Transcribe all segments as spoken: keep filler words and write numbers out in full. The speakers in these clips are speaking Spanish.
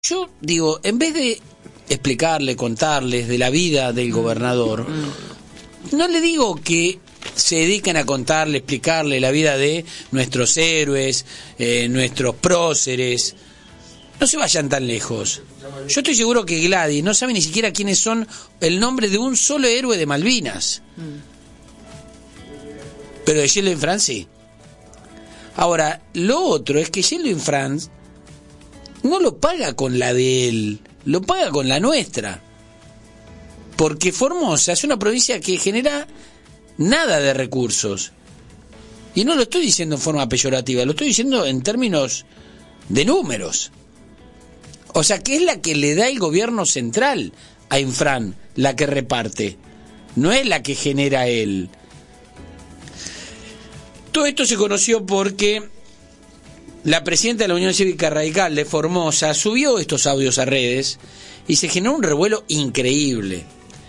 Yo digo, en vez de explicarle, contarles de la vida del gobernador, no le digo que se dediquen a contarle, explicarle la vida de nuestros héroes, eh, nuestros próceres. No se vayan tan lejos. Yo estoy seguro que Gladys no sabe ni siquiera quiénes son el nombre de un solo héroe de Malvinas. Pero de Gildo Infran sí. Ahora, lo otro es que Gildo Infran no lo paga con la de él, lo paga con la nuestra. Porque Formosa es una provincia que genera nada de recursos. Y no lo estoy diciendo en forma peyorativa, lo estoy diciendo en términos de números. O sea, que es la que le da el gobierno central a Infran, la que reparte. No es la que genera él. Todo esto se conoció porque la presidenta de la Unión Cívica Radical de Formosa subió estos audios a redes y se generó un revuelo increíble.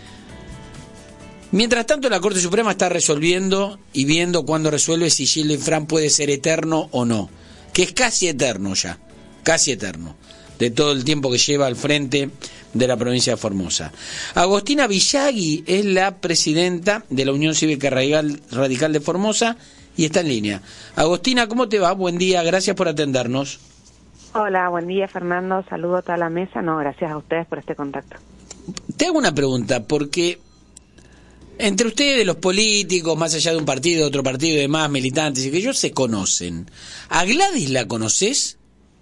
Mientras tanto, la Corte Suprema está resolviendo y viendo cuándo resuelve si Gildo Infran puede ser eterno o no, que es casi eterno ya, casi eterno, de todo el tiempo que lleva al frente de la provincia de Formosa. Agostina Villagui es la presidenta de la Unión Cívica Radical, Radical de Formosa y está en línea. Agostina, ¿cómo te va? Buen día, gracias por atendernos. Hola, buen día, Fernando, saludo a toda la mesa. No, gracias a ustedes por este contacto. Te hago una pregunta, porque entre ustedes, los políticos, más allá de un partido, de otro partido y demás, militantes y que ellos se conocen. ¿A Gladys la conoces?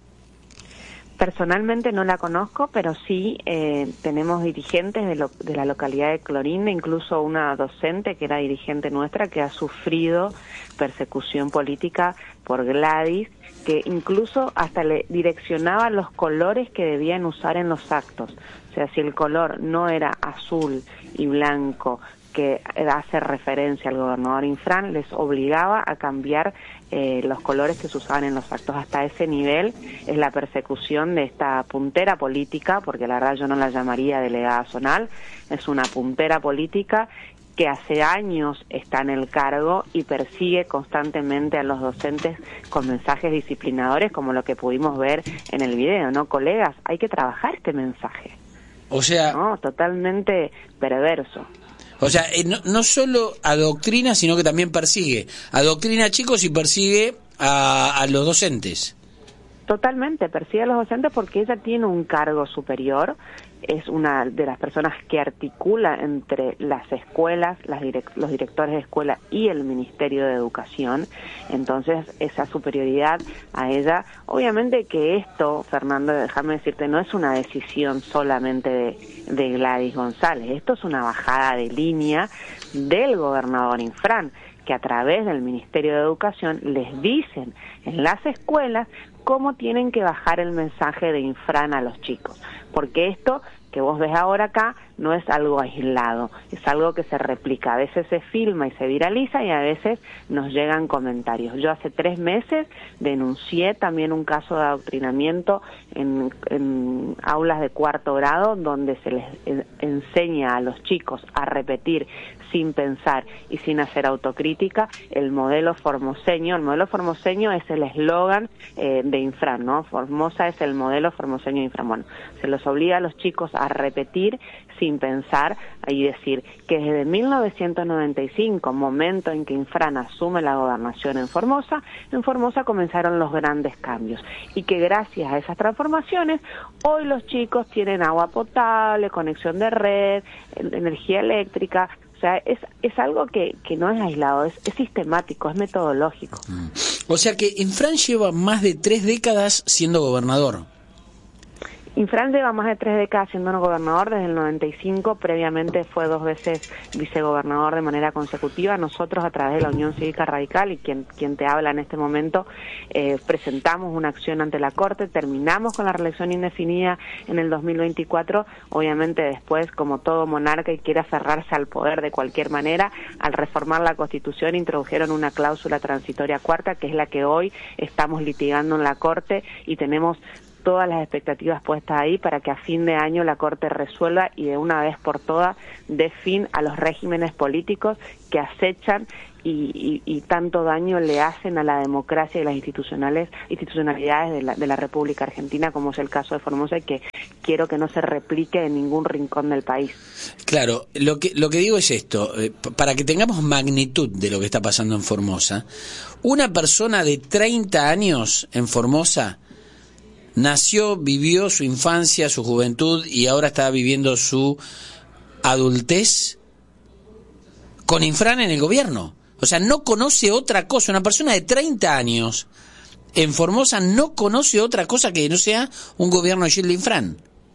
Personalmente no la conozco, pero sí eh, tenemos dirigentes de, lo, de la localidad de Clorinda, incluso una docente que era dirigente nuestra que ha sufrido persecución política por Gladys, que incluso hasta le direccionaba los colores que debían usar en los actos. O sea, si el color no era azul y blanco, que hace referencia al gobernador Infran, les obligaba a cambiar eh, los colores que se usaban en los actos. Hasta ese nivel es la persecución de esta puntera política, porque la verdad yo no la llamaría delegada zonal, es una puntera política que hace años está en el cargo y persigue constantemente a los docentes con mensajes disciplinadores, como lo que pudimos ver en el video, ¿no? Colegas, hay que trabajar este mensaje. O sea... No, totalmente perverso. O sea, eh, no, no solo adoctrina, sino que también persigue. Adoctrina a chicos y persigue a, a los docentes. Totalmente, persigue a los docentes porque ella tiene un cargo superior, es una de las personas que articula entre las escuelas, las direct, los directores de escuela y el Ministerio de Educación. Entonces, esa superioridad a ella, obviamente que esto, Fernando, déjame decirte, no es una decisión solamente de, de Gladys González, esto es una bajada de línea del gobernador Infran, que a través del Ministerio de Educación les dicen en las escuelas cómo tienen que bajar el mensaje de Infran a los chicos, porque esto que vos ves ahora acá no es algo aislado, es algo que se replica, a veces se filma y se viraliza y a veces nos llegan comentarios. Yo hace tres meses denuncié también un caso de adoctrinamiento en, en aulas de cuarto grado donde se les enseña a los chicos a repetir sin pensar y sin hacer autocrítica el modelo formoseño. El modelo formoseño es el eslogan eh, de Infran, ¿no? Formosa es el modelo formoseño de Infran. Bueno, se los obliga a los chicos a repetir sin pensar y decir que desde mil novecientos noventa y cinco, momento en que Infran asume la gobernación en Formosa, en Formosa comenzaron los grandes cambios y que gracias a esas transformaciones hoy los chicos tienen agua potable, conexión de red, energía eléctrica. O sea, es, es algo que, que no es aislado, es, es sistemático, es metodológico. Mm. O sea que Infran lleva más de tres décadas siendo gobernador. Infran lleva más de tres décadas siendo gobernador desde el noventa y cinco, previamente fue dos veces vicegobernador de manera consecutiva. Nosotros a través de la Unión Cívica Radical y quien, quien te habla en este momento, eh, presentamos una acción ante la Corte, terminamos con la reelección indefinida en el dos mil veinticuatro, obviamente después como todo monarca y quiere aferrarse al poder de cualquier manera, al reformar la Constitución introdujeron una cláusula transitoria cuarta que es la que hoy estamos litigando en la Corte y tenemos todas las expectativas puestas ahí para que a fin de año la Corte resuelva y de una vez por todas dé fin a los regímenes políticos que acechan y, y, y tanto daño le hacen a la democracia y las institucionales institucionalidades de la, de la República Argentina, como es el caso de Formosa, y que quiero que no se replique en ningún rincón del país. Claro, lo que lo que digo es esto, eh, para que tengamos magnitud de lo que está pasando en Formosa. Una persona de treinta años en Formosa nació, vivió su infancia, su juventud y ahora está viviendo su adultez con Infran en el gobierno. O sea, no conoce otra cosa. Una persona de treinta años en Formosa no conoce otra cosa que no sea un gobierno de Gildo Infran.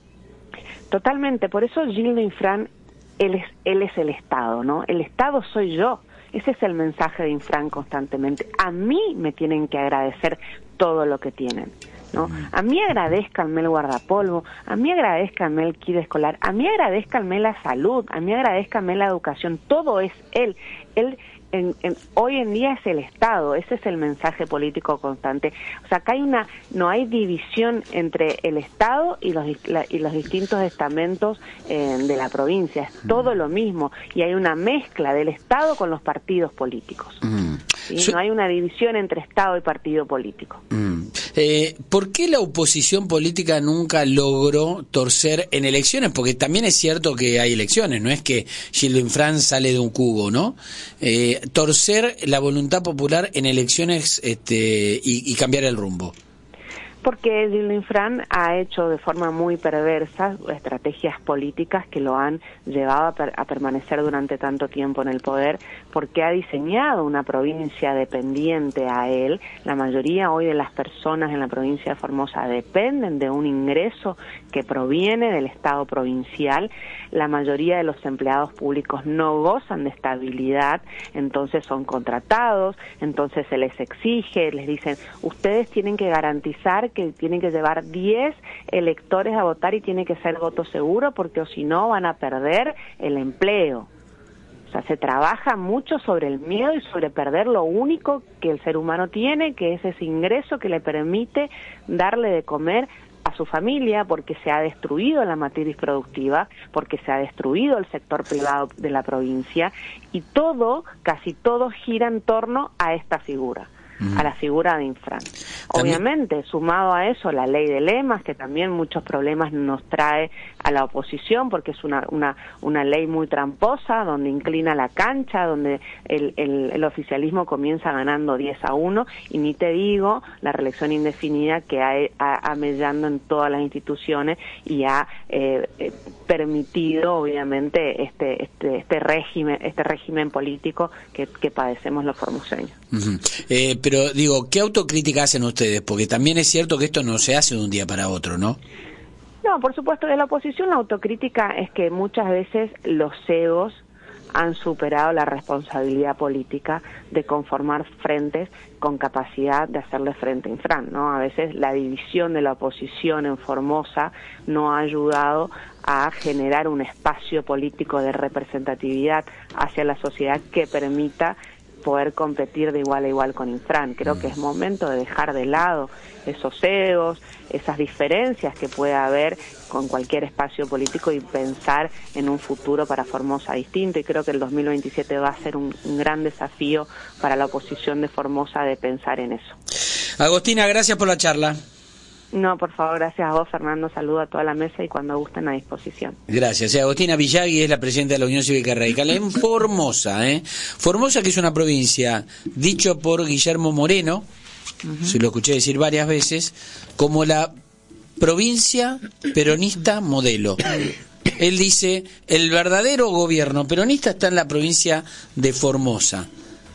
Totalmente, por eso Gildo Infran, él es, él es el Estado, ¿no? El Estado soy yo. Ese es el mensaje de Infran constantemente. A mí me tienen que agradecer todo lo que tienen, ¿no? A mí agradezcanme el guardapolvo, a mí agradezcanme el kit escolar, a mí agradezcanme la salud, a mí agradezcanme la educación, todo es él. Él En, en, hoy en día es el Estado, ese es el mensaje político constante. O sea, acá hay una, no hay división entre el Estado y los la, y los distintos estamentos eh, de la provincia, es todo lo mismo, y hay una mezcla del Estado con los partidos políticos. Mm. ¿Sí? So, no hay una división entre Estado y partido político. Mm. Eh, ¿Por qué la oposición política nunca logró torcer en elecciones? Porque también es cierto que hay elecciones, no es que Gildo Infran sale de un cubo, ¿no? Eh, torcer la voluntad popular en elecciones este, y, y cambiar el rumbo. Porque Gildo Infran ha hecho de forma muy perversa estrategias políticas que lo han llevado a, per a permanecer durante tanto tiempo en el poder, porque ha diseñado una provincia dependiente a él. La mayoría hoy de las personas en la provincia de Formosa dependen de un ingreso que proviene del Estado provincial. La mayoría de los empleados públicos no gozan de estabilidad, entonces son contratados, entonces se les exige, les dicen, ustedes tienen que garantizar que tienen que llevar diez electores a votar y tiene que ser voto seguro, porque o si no van a perder el empleo. O sea, se trabaja mucho sobre el miedo y sobre perder lo único que el ser humano tiene, que es ese ingreso que le permite darle de comer a su familia, porque se ha destruido la matriz productiva, porque se ha destruido el sector privado de la provincia, y todo, casi todo gira en torno a esta figura, a la figura de Infran. Obviamente, sumado a eso, la ley de lemas, que también muchos problemas nos trae a la oposición, porque es una una una ley muy tramposa, donde inclina la cancha, donde el, el, el oficialismo comienza ganando diez a uno, y ni te digo la reelección indefinida que ha, ha, ha mellando en todas las instituciones y ha eh, eh, permitido, obviamente, este este este régimen este régimen político que, que padecemos los formoseños. Uh-huh. eh, pero digo, ¿qué autocrítica hacen ustedes? Porque también es cierto que esto no se hace de un día para otro, ¿no? No, por supuesto, de la oposición la autocrítica es que muchas veces los egos han superado la responsabilidad política de conformar frentes con capacidad de hacerle frente a Infran, ¿no? A veces la división de la oposición en Formosa no ha ayudado a generar un espacio político de representatividad hacia la sociedad que permita poder competir de igual a igual con Infran. Creo que es momento de dejar de lado esos egos, esas diferencias que pueda haber con cualquier espacio político y pensar en un futuro para Formosa distinto, y creo que el dos mil veintisiete va a ser un, un gran desafío para la oposición de Formosa de pensar en eso. Agostina, gracias por la charla. No, por favor, gracias a vos, Fernando, saludo a toda la mesa y cuando gusten a disposición. Gracias. Sí, Agostina Villagui es la presidenta de la Unión Cívica Radical en Formosa, ¿eh? Formosa, que es una provincia, dicho por Guillermo Moreno, uh-huh. se lo escuché decir varias veces, como la provincia peronista modelo. Él dice, el verdadero gobierno peronista está en la provincia de Formosa.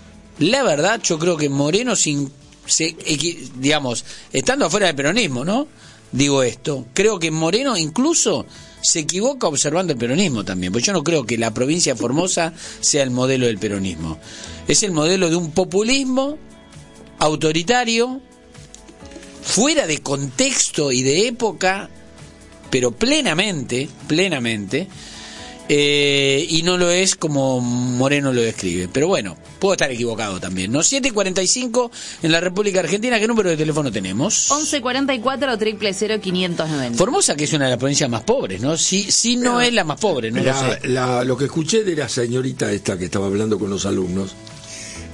La verdad, yo creo que Moreno sin Se, digamos, estando afuera del peronismo, ¿no? Digo esto, creo que Moreno incluso se equivoca observando el peronismo también, porque yo no creo que la provincia de Formosa sea el modelo del peronismo. Es el modelo de un populismo autoritario, fuera de contexto y de época, pero plenamente, plenamente, eh, y no lo es como Moreno lo describe. Pero bueno, puedo estar equivocado también, ¿no? siete cuarenta y cinco en la República Argentina. ¿Qué número de teléfono tenemos? once cuarenta y cuatro, cero cero cero, quinientos noventa. Formosa, que es una de las provincias más pobres, ¿no? Sí, sí no la, es la más pobre, ¿no? La, lo sé. La, lo que escuché de la señorita esta que estaba hablando con los alumnos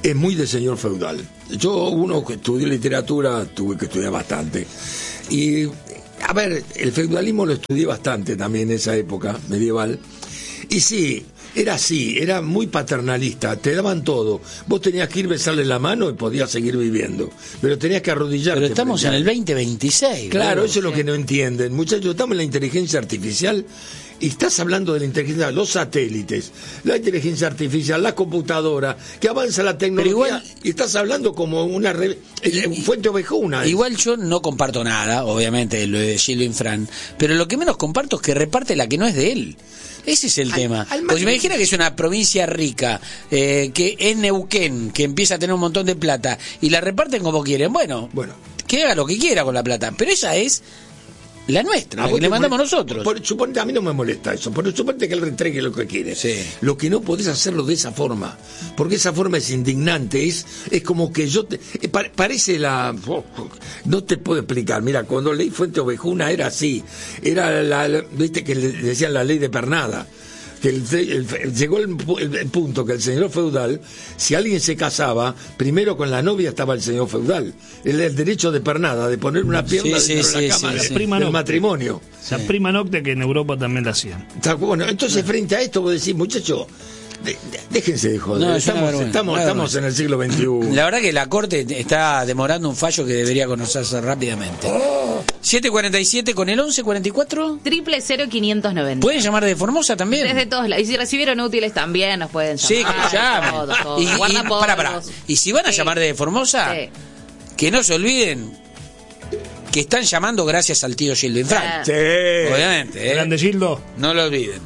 es muy de señor feudal. Yo, uno que estudió literatura, tuve que estudiar bastante. Y, a ver, el feudalismo lo estudié bastante también en esa época medieval. Y sí, era así, era muy paternalista, te daban todo. Vos tenías que ir besarle la mano y podías seguir viviendo, pero tenías que arrodillarte. Pero estamos en el veinte veintiséis. Claro, ¿no? eso es lo que no entienden. Muchachos, estamos en la inteligencia artificial y estás hablando de la inteligencia, los satélites, la inteligencia artificial, la computadora, que avanza la tecnología, igual, y estás hablando como una re, y, fuente ovejuna. Igual yo no comparto nada, obviamente, lo de Gildo Infran, pero lo que menos comparto es que reparte la que no es de él. Ese es el al, tema. Al Porque si me dijera que es una provincia rica, eh, que es Neuquén, que empieza a tener un montón de plata, y la reparten como quieren, bueno, bueno, que haga lo que quiera con la plata, pero esa es la nuestra, la que le mandamos molesta, nosotros. Por, suponte, a mí no me molesta eso, pero suponte que él entregue lo que quiere. Sí. Lo que no podés hacerlo de esa forma, porque esa forma es indignante, es, es como que yo te, eh, pa, parece la... Oh, no te puedo explicar, mira, cuando leí Fuente Ovejuna era así, era la, la viste que le decían la ley de Pernada, que el, el, el, llegó el, el, el punto que el señor feudal, si alguien se casaba, primero con la novia estaba el señor feudal, el, el derecho de Pernada, de poner una pierna sí, dentro sí, de la sí, cama sí, del sí. matrimonio. La sí. prima nocte, que en Europa también la hacían. Bueno, entonces frente a esto vos decís, muchachos, de, de, déjense de joder, no, estamos, estamos, estamos en el siglo veintiuno. La verdad que la Corte está demorando un fallo que debería conocerse rápidamente. Oh. siete cuarenta y siete con el once cuarenta y cuatro. Triple cero quinientos noventa. ¿Pueden llamar de Formosa también? Desde todos lados. Y si recibieron útiles también nos pueden llamar. Sí, que llamen. Todo, todo. Y, y, para, para. y si van a sí. llamar de Formosa, sí. que no se olviden que están llamando gracias al tío Gildo Infran. Sí. Obviamente. ¿eh? Grande Gildo. No lo olviden.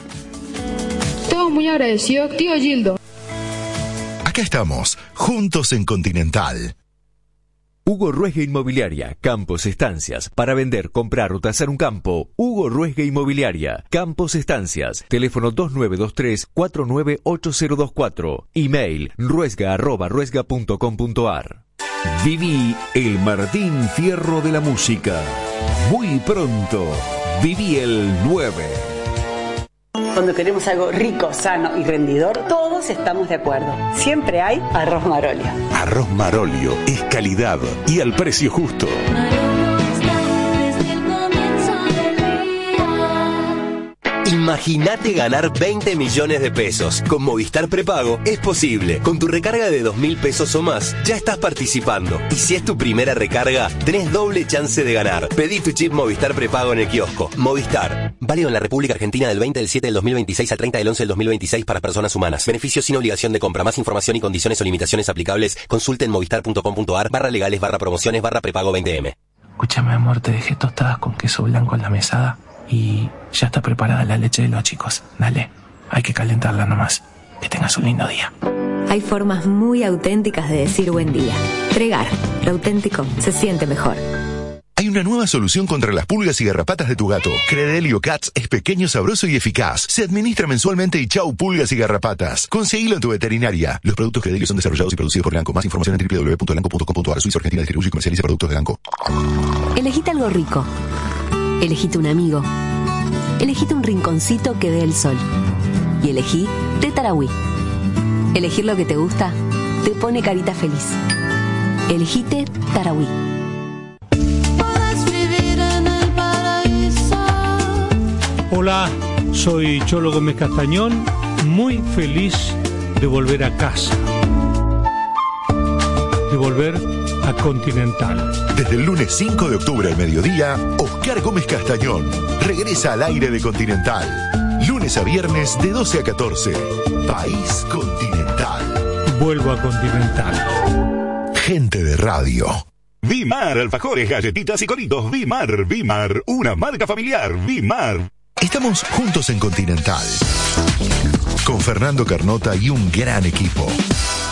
Todos muy agradecidos, tío Gildo. Acá estamos, juntos en Continental. Hugo Ruesga Inmobiliaria, Campos Estancias. Para vender, comprar o tasar un campo, Hugo Ruesga Inmobiliaria, Campos Estancias. Teléfono dos nueve dos tres, cuatro nueve ocho cero dos cuatro. Email ruesga arroba ruesga punto com punto ar. Viví el Martín Fierro de la música. Muy pronto, viví el nueve. Cuando queremos algo rico, sano y rendidor, todos estamos de acuerdo. Siempre hay Arroz Marolio. Arroz Marolio es calidad y al precio justo. Imagínate ganar veinte millones de pesos. Con Movistar Prepago es posible. Con tu recarga de dos mil pesos o más, ya estás participando. Y si es tu primera recarga, tenés doble chance de ganar. Pedí tu chip Movistar Prepago en el kiosco. Movistar. Válido en la República Argentina del veinte del siete del dos mil veintiséis al treinta del once del dos mil veintiséis para personas humanas. Beneficios sin obligación de compra. Más información y condiciones o limitaciones aplicables. Consulte en movistar punto com punto ar barra legales barra promociones barra prepago veinte eme. Escúchame, amor, te dejé tostadas con queso blanco en la mesada. Y ya está preparada la leche de los chicos. Dale, hay que calentarla nomás. Que tengas un lindo día. Hay formas muy auténticas de decir buen día. Pregar, lo auténtico se siente mejor. Hay una nueva solución contra las pulgas y garrapatas de tu gato. Credelio Cats es pequeño, sabroso y eficaz. Se administra mensualmente y chau pulgas y garrapatas. Conseguilo en tu veterinaria. Los productos Credelio son desarrollados y producidos por Elanco. Más información en doble u doble u doble u punto elanco punto com punto ar. Suiza Argentina distribuye y comercializa productos de Elanco. Elegite algo rico. Elegite un amigo. Elegite un rinconcito que dé el sol. Y elegí Té Tarahui. Elegir lo que te gusta te pone carita feliz. Elegite Tarahui. Hola, soy Cholo Gómez Castañón, muy feliz de volver a casa, de volver a Continental. Desde el lunes cinco de octubre al mediodía, Oscar Gómez Castañón regresa al aire de Continental. Lunes a viernes de doce a catorce. País Continental. Vuelvo a Continental. Gente de radio. Vimar, alfajores, galletitas y coritos. Vimar, Vimar, una marca familiar. Vimar. Estamos juntos en Continental. Con Fernando Carnota y un gran equipo.